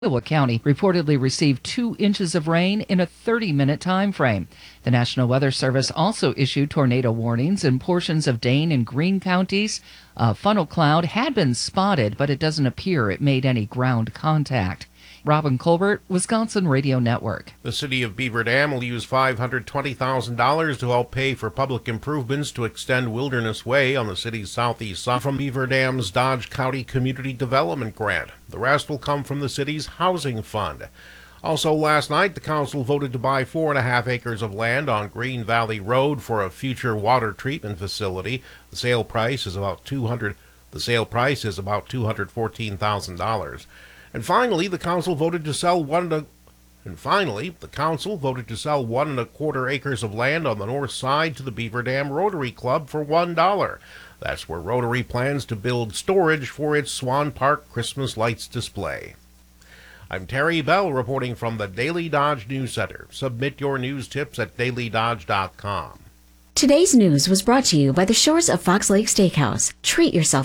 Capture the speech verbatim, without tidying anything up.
Iowa County reportedly received two inches of rain in a thirty-minute time frame. The National Weather Service also issued tornado warnings in portions of Dane and Greene counties. A funnel cloud had been spotted, but it doesn't appear it made any ground contact. Robin Colbert, Wisconsin Radio Network. The city of Beaver Dam will use five hundred twenty thousand dollars to help pay for public improvements to extend Wilderness Way on the city's southeast side from Beaver Dam's Dodge County Community Development Grant. The rest will come from the city's housing fund. Also last night, the council voted to buy four and a half acres of land on Green Valley Road for a future water treatment facility. The sale price is about two hundred. The sale price is about two hundred fourteen thousand dollars. And finally, the council voted to sell one and, a, and finally, the council voted to sell one and a quarter acres of land on the north side to the Beaver Dam Rotary Club for one dollar. That's where Rotary plans to build storage for its Swan Park Christmas lights display. I'm Terry Bell reporting from the Daily Dodge News Center. Submit your news tips at daily dodge dot com. Today's news was brought to you by the Shores of Fox Lake Steakhouse. Treat yourself